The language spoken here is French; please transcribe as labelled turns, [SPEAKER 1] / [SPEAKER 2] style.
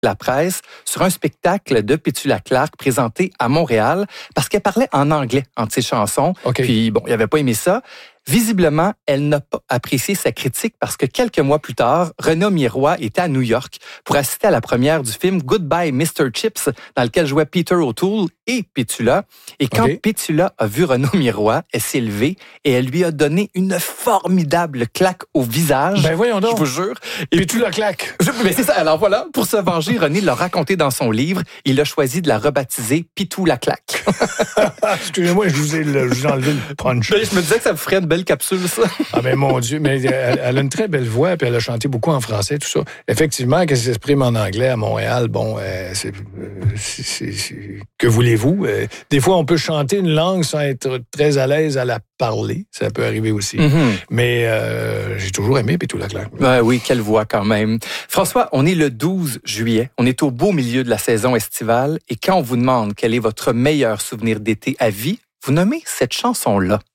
[SPEAKER 1] la presse sur un spectacle de Petula Clark présenté à Montréal parce qu'elle parlait en anglais entre ses chansons.
[SPEAKER 2] Okay.
[SPEAKER 1] Puis, bon, il n'avait pas aimé ça. Visiblement, elle n'a pas apprécié sa critique parce que quelques mois plus tard, Renaud Miroir était à New York pour assister à la première du film Goodbye Mr. Chips, dans lequel jouait Peter O'Toole et Petula. Et quand Petula a vu Renaud Miroir, elle s'est levée et elle lui a donné une formidable claque au visage.
[SPEAKER 2] Ben voyons donc.
[SPEAKER 1] Je vous jure.
[SPEAKER 2] Et Petula claque.
[SPEAKER 1] Mais c'est ça. Alors voilà, pour se venger, René l'a raconté dans son livre. Il a choisi de la rebaptiser Pitou la claque.
[SPEAKER 2] Excusez-moi, je vous ai enlevé le punch.
[SPEAKER 1] Ben, je me disais que ça me ferait une belle capsule, ça.
[SPEAKER 2] Ah ben mon Dieu, mais elle a une très belle voix, puis elle a chanté beaucoup en français, tout ça. Effectivement, qu'elle s'exprime en anglais à Montréal, bon, que voulez-vous? Des fois, on peut chanter une langue sans être très à l'aise à la parler. Ça peut arriver aussi. Mm-hmm. Mais j'ai toujours aimé Petula Clark.
[SPEAKER 1] Oui, quelle voix quand même. François, on est le 12 juillet. On est au beau milieu de la saison estivale. Et quand on vous demande quel est votre meilleur souvenir d'été à vie, vous nommez cette chanson-là.